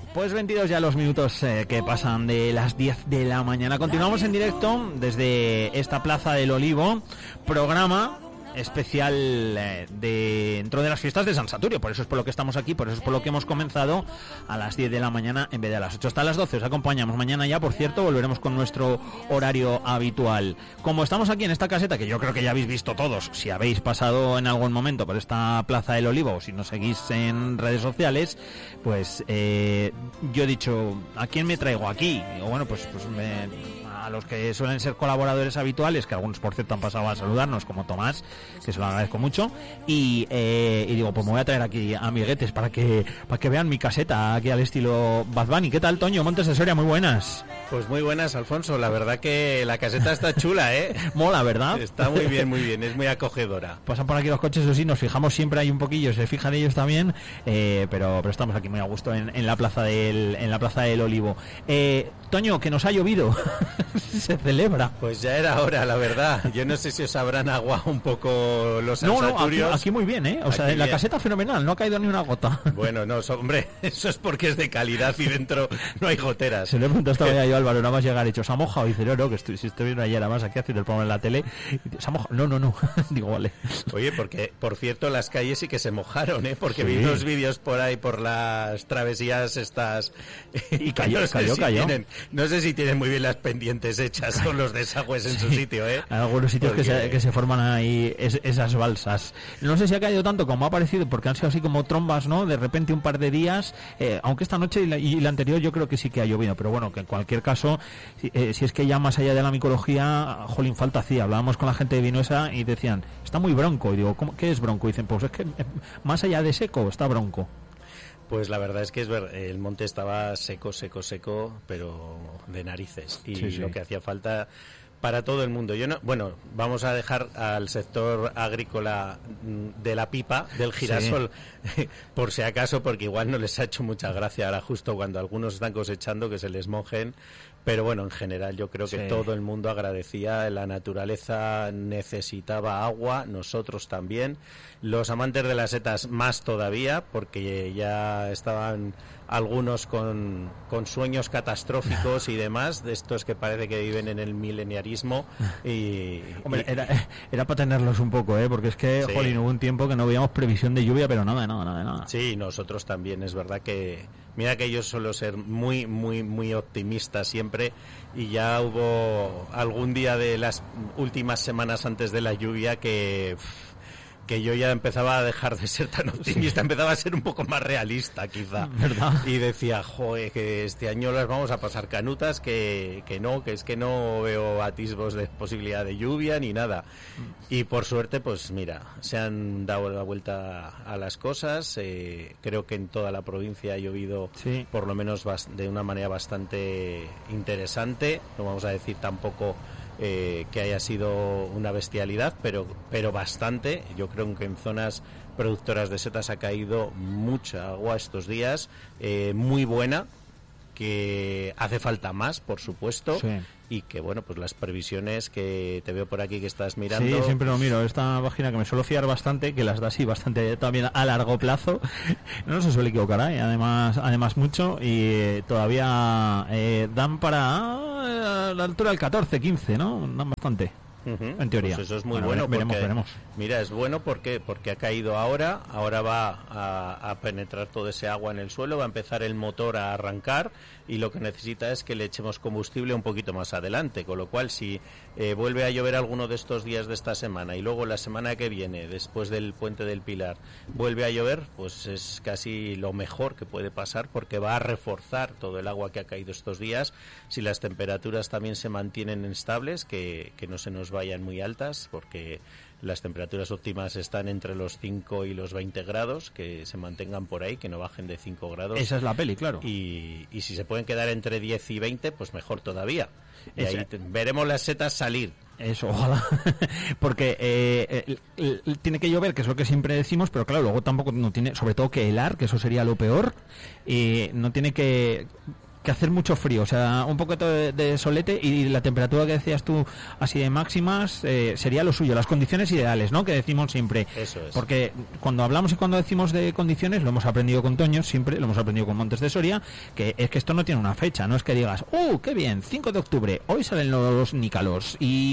Pues 22 ya los minutos que pasan de las 10 de la mañana. Continuamos en directo desde esta Plaza del Olivo, programa especial dentro de las fiestas de San Saturio. Por eso es por lo que estamos aquí, por eso es por lo que hemos comenzado a las 10 de la mañana en vez de a las 8 hasta las 12. Os acompañamos mañana ya, por cierto, volveremos con nuestro horario habitual. Como estamos aquí en esta caseta, que yo creo que ya habéis visto todos, si habéis pasado en algún momento por esta Plaza del Olivo o si nos seguís en redes sociales, pues yo he dicho, ¿a quién me traigo aquí? O bueno, pues a los que suelen ser colaboradores habituales, que algunos por cierto han pasado a saludarnos, como Tomás, que se lo agradezco mucho, y digo, pues me voy a traer aquí a amiguetes para que vean mi caseta aquí al estilo Bad Bunny. ¿Qué tal, Toño Montes de Soria? Muy buenas. Pues muy buenas, Alfonso, la verdad que la caseta está chula, Mola, ¿verdad? Está muy bien, es muy acogedora. Pasan por aquí los coches, eso sí, nos fijamos siempre ahí un poquillo, se fijan ellos también, pero estamos aquí muy a gusto en la Plaza del Olivo. Toño, que nos ha llovido. Se celebra. Pues ya era hora, la verdad. Yo no sé si os habrán aguado un poco los sansaturios. No, aquí muy bien, O sea, en la caseta fenomenal, no ha caído ni una gota. Bueno, no, hombre, eso es porque es de calidad y dentro no hay goteras. Se le preguntó esta mañana yo a Álvaro, nada más llegar, he dicho, ¿se ha mojado? Y dice, no, que si estoy viendo ayer, además aquí haciendo el programa en la tele, ¿se ha mojado? No. Digo, vale. Oye, porque, por cierto, las calles sí que se mojaron, porque vi unos vídeos por ahí, por las travesías estas. Y cayó. No sé si tienen muy bien las pendientes hechas con los desagües en su sitio, Hay algunos sitios que se forman ahí esas balsas. No sé si ha caído tanto como ha parecido, porque han sido así como trombas, ¿no? De repente un par de días, aunque esta noche y la anterior yo creo que sí que ha llovido, pero bueno, que en cualquier caso, si es que ya más allá de la micología, jolín, falta hacía. Hablábamos con la gente de Vinuesa y decían, está muy bronco. Y digo, ¿qué es bronco? Y dicen, pues es que más allá de seco, está bronco. Pues la verdad es que el monte estaba seco, pero de narices. Y sí. Lo que hacía falta para todo el mundo. Vamos a dejar al sector agrícola de la pipa, del girasol, sí. Por si acaso, porque igual no les ha hecho mucha gracia ahora justo cuando algunos están cosechando que se les mojen. Pero bueno, en general yo creo que todo el mundo agradecía, la naturaleza necesitaba agua, nosotros también, los amantes de las setas más todavía, porque ya estaban algunos con sueños catastróficos y demás, de estos que parece que viven en el mileniarismo. Hombre, era para tenerlos un poco, porque es que, sí. Jolín, hubo un tiempo que no veíamos previsión de lluvia, pero nada. Sí, nosotros también, es verdad que... Mira que yo suelo ser muy, muy, muy optimista siempre, y ya hubo algún día de las últimas semanas antes de la lluvia que yo ya empezaba a dejar de ser tan optimista, empezaba a ser un poco más realista quizá, ¿verdad? Y decía, joder, que este año las vamos a pasar canutas, que es que no veo atisbos de posibilidad de lluvia ni nada. Y por suerte, pues mira, se han dado la vuelta a las cosas. Creo que en toda la provincia ha llovido, sí. Por lo menos de una manera bastante interesante. No vamos a decir tampoco que haya sido una bestialidad, pero bastante. Yo creo que en zonas productoras de setas ha caído mucha agua estos días, muy buena, que hace falta más, por supuesto, sí. Y que bueno, pues las previsiones que te veo por aquí que estás mirando. Sí, siempre lo miro, esta página que me suelo fiar bastante, que las da así bastante también a largo plazo, no se suele equivocar, además mucho, y todavía dan para la altura del 14-15, ¿no? Dan bastante. En teoría. Pues eso es muy bueno, veremos. Mira, es bueno porque ha caído ahora va a penetrar todo ese agua en el suelo, va a empezar el motor a arrancar, y lo que necesita es que le echemos combustible un poquito más adelante, con lo cual si vuelve a llover alguno de estos días de esta semana y luego la semana que viene, después del Puente del Pilar, vuelve a llover, pues es casi lo mejor que puede pasar, porque va a reforzar todo el agua que ha caído estos días. Si las temperaturas también se mantienen estables, que no se nos vayan muy altas, porque las temperaturas óptimas están entre los 5 y los 20 grados, que se mantengan por ahí, que no bajen de 5 grados. Esa es la peli, claro. Y si se pueden quedar entre 10 y 20, pues mejor todavía. Y ahí veremos las setas salir. Eso, ojalá. Porque tiene que llover, que es lo que siempre decimos, pero claro, luego tampoco no tiene, sobre todo que helar, que eso sería lo peor. No tiene que... que hacer mucho frío, o sea, un poquito de solete, y la temperatura que decías tú así de máximas sería lo suyo, las condiciones ideales, ¿no? Que decimos siempre. Eso es. Porque cuando hablamos y cuando decimos de condiciones, lo hemos aprendido con Toño, siempre lo hemos aprendido con Montes de Soria, que es que esto no tiene una fecha, no es que digas, qué bien, 5 de octubre, hoy salen los nícalos, y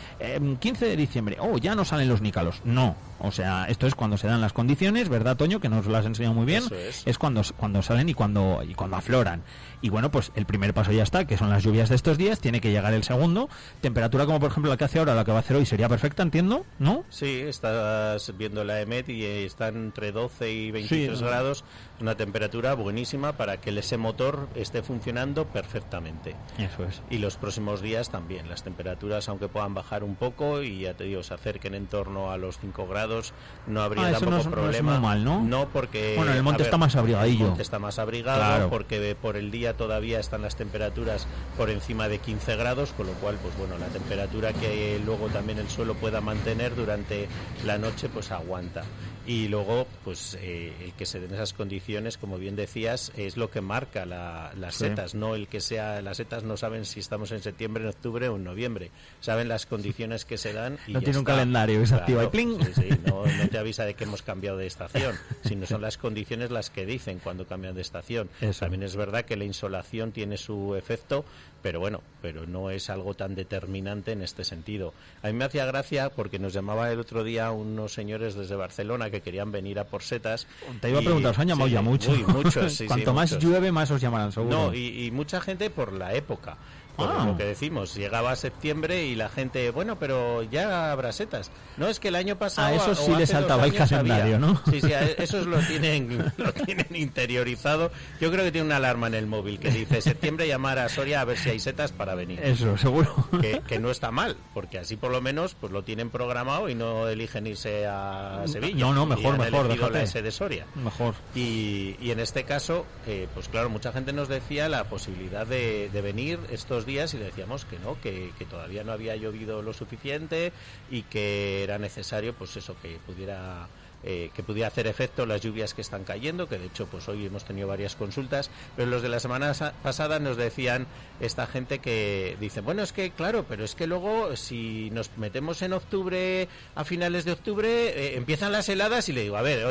15 de diciembre, ya no salen los nícalos. No, o sea, esto es cuando se dan las condiciones, ¿verdad, Toño? Que nos lo has enseñado muy bien. Eso es cuando salen y cuando afloran. Y bueno, pues el primer paso ya está, que son las lluvias de estos días, tiene que llegar el segundo. Temperatura como por ejemplo la que hace ahora, la que va a hacer hoy, sería perfecta, entiendo, ¿no? Sí, estás viendo la EMET y están entre 12 y 23 grados, una temperatura buenísima para que ese motor esté funcionando perfectamente. Eso es. Y los próximos días también, las temperaturas, aunque puedan bajar un poco y ya te digo, se acerquen en torno a los 5 grados, no habría tampoco problema. No es muy mal, ¿no? No, porque... Bueno, el monte está más abrigadillo. El monte está más abrigado, claro, porque por el día todavía están las temperaturas por encima de 15 grados, con lo cual, pues bueno, la temperatura que luego también el suelo pueda mantener durante la noche, pues aguanta. Y luego, pues el que se den esas condiciones, como bien decías, es lo que marca las setas, no el que sea, las setas no saben si estamos en septiembre, en octubre o en noviembre, saben las condiciones que se dan y no ya tiene un está. calendario, es activa y pling. Sí, no te avisa de que hemos cambiado de estación, sino son las condiciones las que dicen cuando cambian de estación. Eso. También es verdad que la insolación tiene su efecto, pero bueno, pero no es algo tan determinante en este sentido. A mí me hacía gracia porque nos llamaba el otro día unos señores desde Barcelona que querían venir a por setas. Te iba a preguntar, os han llamado ya mucho. Muchos, Cuanto más muchos. llueve, más os llamarán, seguro. No, y mucha gente por la época. Por lo que decimos, llegaba septiembre y la gente, bueno, pero ya habrá setas. No, es que el año pasado... eso sí le saltaba el calendario, ¿no? Sí, esos lo tienen interiorizado. Yo creo que tiene una alarma en el móvil que dice, septiembre llamar a Soria a ver si hay setas para venir. Eso, seguro. Que no está mal, porque así por lo menos pues lo tienen programado y no eligen irse a Sevilla. No, mejor, déjate. La S de Soria. Mejor. Y en este caso, pues claro, mucha gente nos decía la posibilidad de venir estos días y le decíamos que no, que todavía no había llovido lo suficiente y que era necesario, pues eso, que pudiera hacer efecto las lluvias que están cayendo, que de hecho pues hoy hemos tenido varias consultas, pero los de la semana pasada nos decían esta gente que dice, bueno, es que claro, pero es que luego si nos metemos en octubre, a finales de octubre, empiezan las heladas, y le digo, a ver,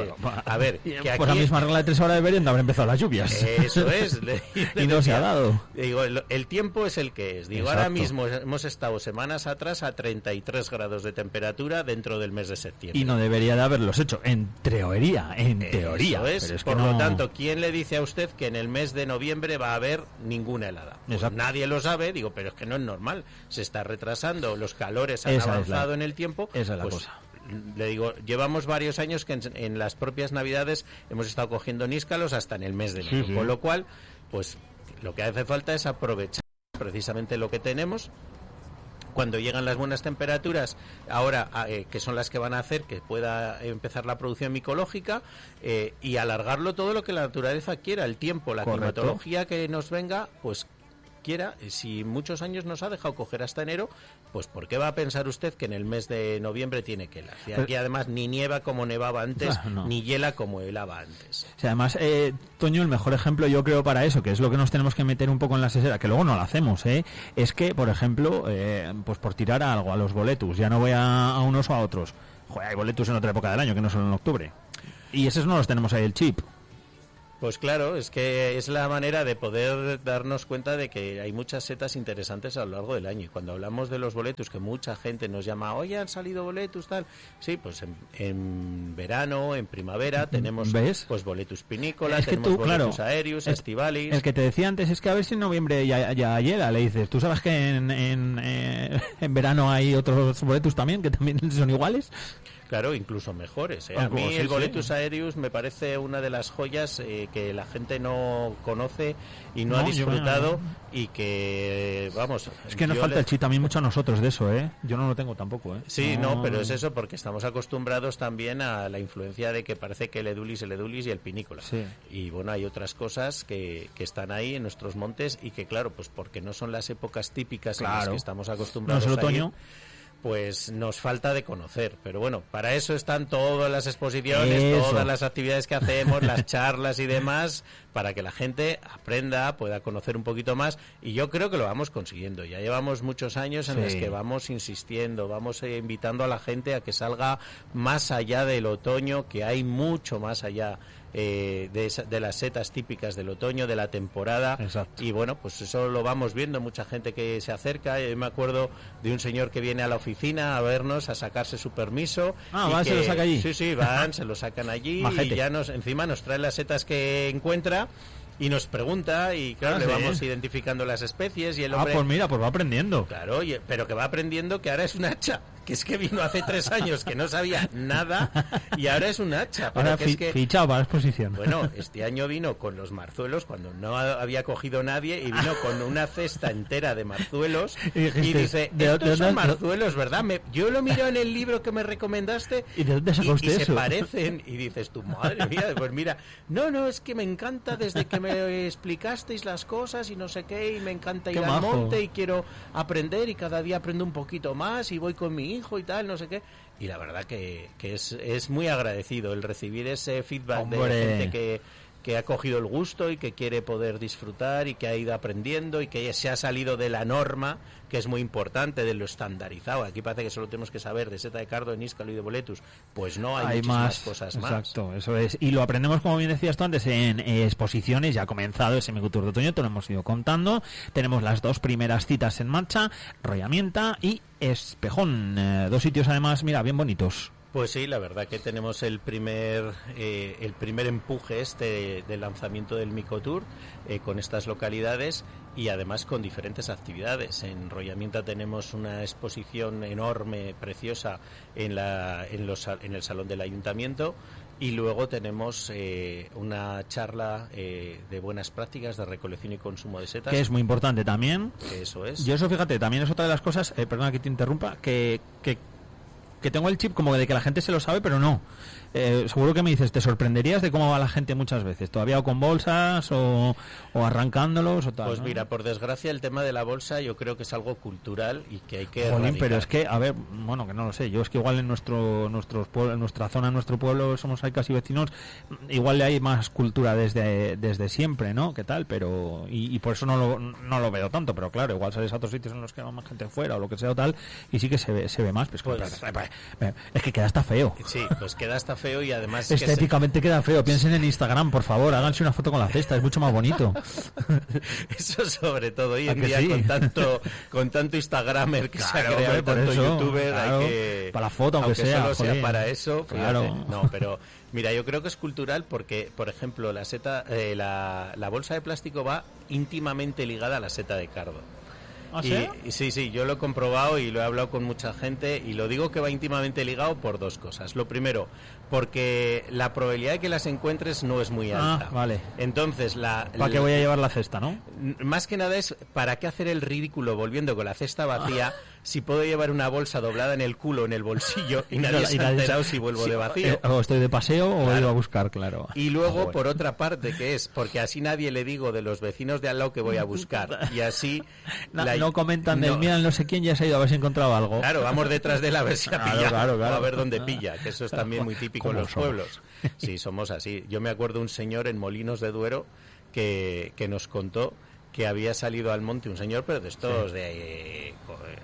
a ver, que aquí... Por la misma regla de 3 horas de merienda habrán empezado las lluvias. Eso es. Y no se ha dado. Digo, el tiempo es el que es. Digo, exacto. Ahora mismo hemos estado semanas atrás a 33 grados de temperatura dentro del mes de septiembre. Y no debería de haberlos hecho, en teoría. Eso es. Pero es por que lo no... tanto, ¿quién le dice a usted que en el mes de noviembre va a haber ninguna helada? Pues nadie lo sabe, digo, pero es que no es normal. Se está retrasando, los calores han avanzado en el tiempo. Esa es la pues, cosa. Le digo, llevamos varios años que en las propias Navidades hemos estado cogiendo níscalos hasta en el mes de enero. Sí. Con lo cual, pues lo que hace falta es aprovechar precisamente lo que tenemos. Cuando llegan las buenas temperaturas, ahora que son las que van a hacer que pueda empezar la producción micológica, y alargarlo todo lo que la naturaleza quiera, el tiempo, la climatología que nos venga, pues quiera. Si muchos años nos ha dejado coger hasta enero, pues ¿por qué va a pensar usted que en el mes de noviembre tiene que helar? Y aquí además ni nieva como nevaba antes, ni hiela como helaba antes. O sea, además, Toño, el mejor ejemplo yo creo para eso, que es lo que nos tenemos que meter un poco en la sesera, que luego no lo hacemos, es que, por ejemplo, pues por tirar a algo, a los boletus, ya no voy a unos o a otros. Joder, hay boletus en otra época del año, que no son en octubre. Y esos no los tenemos ahí el chip. Pues claro, es que es la manera de poder darnos cuenta de que hay muchas setas interesantes a lo largo del año. Y cuando hablamos de los boletus, que mucha gente nos llama, oye, han salido boletus, tal. Sí, pues en verano, en primavera, tenemos pues boletus pinícola, tenemos boletus aéreos, estivalis. El que te decía antes es que a ver si en noviembre ya llega, le dices. ¿Tú sabes que en verano hay otros boletus también, que también son iguales? Claro, incluso mejores. A mí el boletus aéreos me parece una de las joyas que la gente no conoce y no ha disfrutado y que, vamos... Es que nos falta el chip también mucho a nosotros de eso, Yo no lo tengo tampoco, Sí, no, pero es eso porque estamos acostumbrados también a la influencia de que parece que el edulis y el pinícola. Sí. Y bueno, hay otras cosas que están ahí en nuestros montes y que, claro, pues porque no son las épocas típicas en las que estamos acostumbrados no es el a ir, otoño. pues nos falta de conocer. Pero bueno, para eso están todas las exposiciones, todas las actividades que hacemos, las charlas y demás, para que la gente aprenda, pueda conocer un poquito más, y yo creo que lo vamos consiguiendo. Ya llevamos muchos años en los que vamos insistiendo, vamos invitando a la gente a que salga más allá del otoño, que hay mucho más allá de las setas típicas del otoño, de la temporada. Exacto. Y bueno, pues eso lo vamos viendo, mucha gente que se acerca. Yo me acuerdo de un señor que viene a la oficina a vernos, a sacarse su permiso. ¿Se lo saca allí? Sí, van, se lo sacan allí y ya encima nos trae las setas que encuentra y nos pregunta, y claro, le vamos identificando las especies, y el hombre... pues mira, pues va aprendiendo. Claro, pero que va aprendiendo que ahora es un hacha, que es que vino hace 3 años que no sabía nada y ahora es un hacha. Pero ahora que es que, fichado para la exposición. Bueno, este año vino con los marzuelos cuando no había cogido nadie, y vino con una cesta entera de marzuelos y dice, estos son marzuelos, ¿verdad? Yo lo miro en el libro que me recomendaste y ¿de dónde sacó usted eso? Se parecen, y dices tú, madre mía, pues mira, no, es que me encanta desde que me explicasteis las cosas y no sé qué, y me encanta ir al monte y quiero aprender, y cada día aprendo un poquito más y voy con mi hijo y tal, no sé qué. Y la verdad que es muy agradecido el recibir ese feedback de gente que ha cogido el gusto y que quiere poder disfrutar y que ha ido aprendiendo y que se ha salido de la norma, que es muy importante, de lo estandarizado. Aquí parece que solo tenemos que saber de seta de cardo, de níscalo y de boletus. Pues no, hay muchísimas cosas más. Exacto, eso es. Y lo aprendemos, como bien decías tú antes, en exposiciones. Ya ha comenzado ese Micotour de otoño, te lo hemos ido contando. Tenemos las 2 primeras citas en marcha, Rollamienta y Espejón. 2 sitios además, mira, bien bonitos. Pues sí, la verdad que tenemos el primer empuje del lanzamiento del Micotour con estas localidades, y además con diferentes actividades. En Rollamienta tenemos una exposición enorme, preciosa, en el salón del ayuntamiento, y luego tenemos una charla de buenas prácticas de recolección y consumo de setas, que es muy importante también. Eso es. Yo eso, fíjate, también es otra de las cosas, perdona que te interrumpa, que tengo el chip como de que la gente se lo sabe, pero no. Seguro que me dices, te sorprenderías de cómo va la gente muchas veces, todavía o con bolsas o arrancándolos o tal. Pues ¿no? Mira, por desgracia el tema de la bolsa yo creo que es algo cultural y que hay que erradicar. Pero es que, a ver, bueno, que no lo sé, yo es que igual en nuestra zona, en nuestro pueblo, somos ahí casi vecinos, igual hay más cultura desde siempre, ¿no? ¿Qué tal? Pero y por eso no lo veo tanto, pero claro, igual sales a otros sitios en los que va más gente fuera o lo que sea o tal, y sí que se ve más, pues es que queda hasta feo. Sí, pues queda hasta feo, y además estéticamente queda feo. Piensen en Instagram, por favor, háganse una foto con la cesta, es mucho más bonito. Eso sobre todo hoy en día, sí? con tanto Instagramer que se ha creado, tanto youtuber, claro, hay que, para la foto, aunque solo sea para eso, claro. No, pero mira, yo creo que es cultural porque, por ejemplo, la bolsa de plástico va íntimamente ligada a la seta de cardo. ¿Ah, sí? Sí, yo lo he comprobado y lo he hablado con mucha gente, y lo digo que va íntimamente ligado por 2 cosas. Lo primero, porque la probabilidad de que las encuentres no es muy alta. Vale. Entonces, ¿para qué voy a llevar la cesta, no? Más que nada es para qué hacer el ridículo volviendo con la cesta vacía si puedo llevar una bolsa doblada en el culo, en el bolsillo, y nadie se ha enterado si vuelvo de vacío. O estoy de paseo o he ido a buscar, claro. Y luego, por otra parte, que es porque así nadie le digo de los vecinos de al lado que voy a buscar, y así... No comentan del mira, no sé quién ya se ha ido a ver si ha encontrado algo. Claro, vamos detrás de él a ver si ha pillado, claro. a ver dónde pilla, que eso es también muy típico en los pueblos. Sí, somos así. Yo me acuerdo un señor en Molinos de Duero que nos contó que había salido al monte un señor, pero de estos de...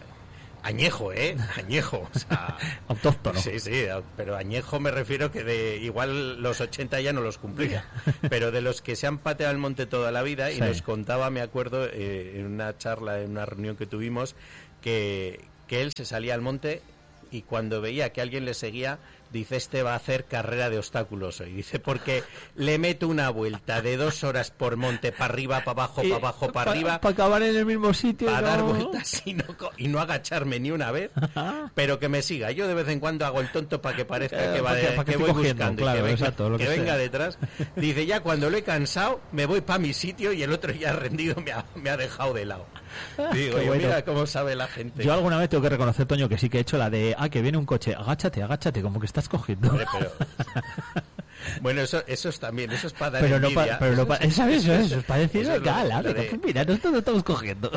añejo, añejo, o sea, autóctono. Sí, pero añejo me refiero que igual los 80 ya no los cumplía, pero de los que se han pateado el monte toda la vida, y nos contaba, me acuerdo, en una charla, en una reunión que tuvimos, que él se salía al monte y cuando veía que alguien le seguía, dice, este va a hacer carrera de obstáculos hoy. Dice, porque le meto una vuelta de 2 horas por monte, para arriba, para abajo, para abajo, para arriba. Para acabar en el mismo sitio. Para dar vueltas y no agacharme ni una vez, pero que me siga. Yo de vez en cuando hago el tonto para que parezca que voy buscando, claro, que venga detrás. Dice, ya cuando lo he cansado, me voy para mi sitio y el otro ya rendido me ha dejado de lado. Digo, bueno. Mira cómo sabe la gente. Yo alguna vez tengo que reconocer, Toño, que sí que he hecho la de, que viene un coche, agáchate, como que estás cogiendo. Hombre, Bueno, eso es también, eso es para dar pero envidia. ¿sabes? Eso es para decir, eso es cala, de... mira, nosotros lo estamos cogiendo.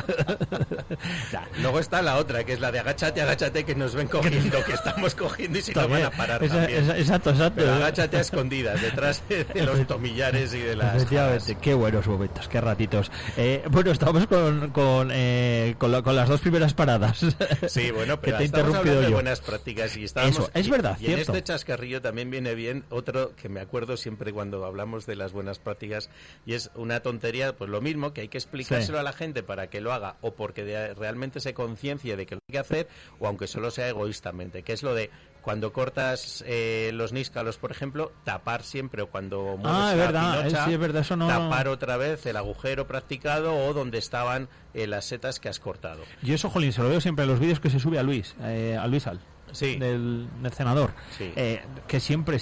Luego está la otra, que es la de agáchate, que nos ven cogiendo, que estamos cogiendo y si no van a parar también. Exacto. Pero agáchate a escondidas, detrás de los tomillares y de las... Efectivamente, qué buenos momentos, qué ratitos. Bueno, estamos con las dos primeras paradas. Sí, bueno, pero que te estamos hablando de yo. buenas prácticas y estábamos... Eso, es verdad, y cierto. en este chascarrillo también viene bien otro que me acuerdo siempre cuando hablamos de las buenas prácticas, y es una tontería, pues lo mismo, que hay que explicárselo a la gente para que lo haga, o porque realmente se conciencie de que lo hay que hacer, o aunque solo sea egoístamente, que es lo de cuando cortas los níscalos, por ejemplo, tapar siempre, o cuando mueves la pinocha, sí, es verdad, eso no... tapar otra vez el agujero practicado o donde estaban las setas que has cortado. Yo eso, jolín, se lo veo siempre en los vídeos que se sube a Luis Al, sí. del senador, sí. Que siempre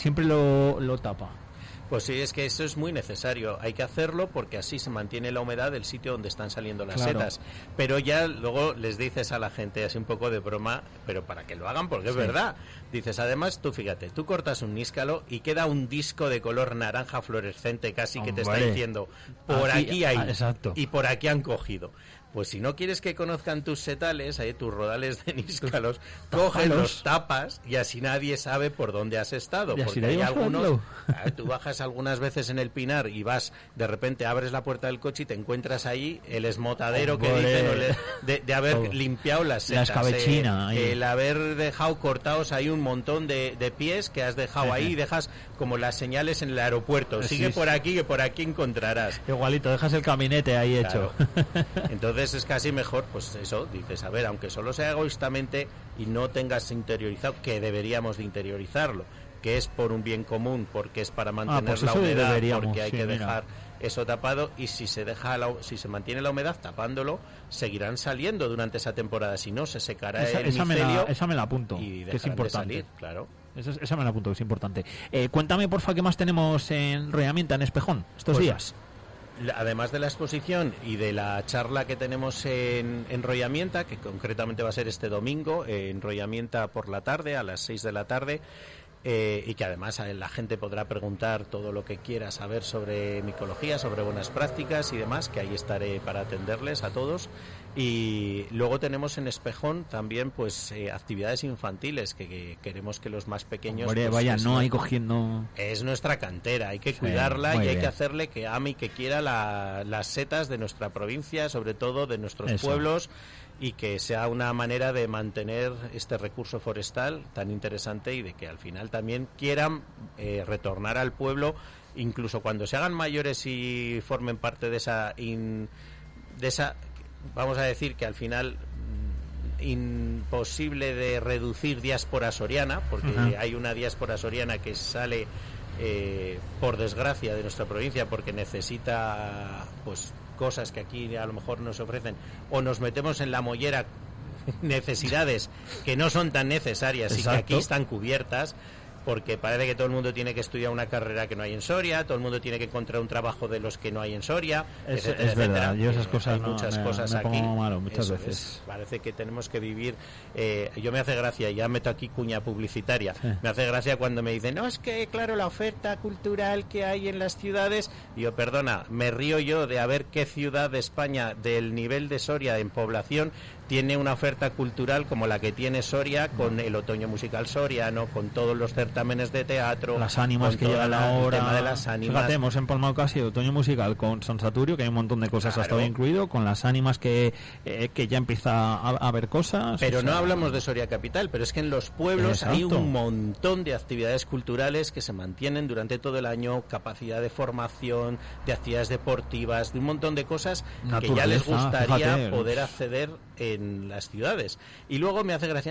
lo tapa. Pues sí, es que eso es muy necesario. Hay que hacerlo porque así se mantiene la humedad del sitio donde están saliendo las setas. Pero ya luego les dices a la gente, así un poco de broma, pero para que lo hagan, porque es verdad. Dices, además, tú fíjate, tú cortas un níscalo y queda un disco de color naranja fluorescente casi que te está diciendo, por aquí hay, y por aquí han cogido. Pues si no quieres que conozcan tus setales, tus rodales de níscalos, coges, los tapas y así nadie sabe por dónde has estado. Porque hay algunos, tú bajas algunas veces en el Pinar y vas, de repente abres la puerta del coche y te encuentras ahí el esmotadero que dicen de haber limpiado las setas. La escabechina. El haber dejado cortados ahí un montón de pies que has dejado ahí y dejas como las señales en el aeropuerto. Sigue por aquí, que por aquí encontrarás. Igualito, dejas el caminete ahí hecho. Entonces es casi mejor, pues eso, dices, a ver, aunque solo sea egoístamente y no tengas interiorizado, que deberíamos de interiorizarlo, que es por un bien común, porque es para mantener la humedad, porque hay que dejar eso tapado, y si se mantiene la humedad tapándolo, seguirán saliendo durante esa temporada, si no se secará el micelio. Esa me la apunto, y que es importante. De salir, claro. Esa me la apunto, que es importante. Cuéntame, porfa, ¿qué más tenemos en Rollamienta, en Espejón, estos días? Además de la exposición y de la charla que tenemos en Rollamienta, que concretamente va a ser este domingo, en Rollamienta por la tarde, a las 6 de la tarde, y que además la gente podrá preguntar todo lo que quiera saber sobre micología, sobre buenas prácticas y demás, que ahí estaré para atenderles a todos. Y luego tenemos en Espejón también pues actividades infantiles que queremos que los más pequeños... Hombre, ahí cogiendo... Es nuestra cantera, hay que cuidarla y hay que hacerle que ame y que quiera las setas de nuestra provincia, sobre todo de nuestros pueblos, y que sea una manera de mantener este recurso forestal tan interesante y de que al final también quieran retornar al pueblo, incluso cuando se hagan mayores y formen parte de esa vamos a decir que al final imposible de reducir diáspora soriana, porque hay una diáspora soriana que sale por desgracia de nuestra provincia porque necesita pues cosas que aquí a lo mejor nos ofrecen, o nos metemos en la mollera necesidades que no son tan necesarias. Exacto. Y que aquí están cubiertas, porque parece que todo el mundo tiene que estudiar una carrera que no hay en Soria, todo el mundo tiene que encontrar un trabajo de los que no hay en Soria, etcétera, es verdad, yo esas cosas hay muchas cosas me aquí. Pongo malo muchas veces. Parece que tenemos que vivir. Yo me hace gracia, ya meto aquí cuña publicitaria, me hace gracia cuando me dicen, no, es que claro, la oferta cultural que hay en las ciudades. Y yo, perdona, me río yo de a ver qué ciudad de España del nivel de Soria en población tiene una oferta cultural como la que tiene Soria, con el Otoño Musical Soriano, con todos los certámenes de teatro, las ánimas que llegan ahora, el tema de las ánimas. Fíjate, hemos empalmado casi el Otoño Musical con San Saturio, que hay un montón de cosas hasta hoy incluido, con las ánimas que ya empieza a haber cosas. Pero no hablamos de Soria capital, pero es que en los pueblos hay un montón de actividades culturales que se mantienen durante todo el año, capacidad de formación, de actividades deportivas, de un montón de cosas que ya les gustaría poder acceder en las ciudades. Y luego me hace gracia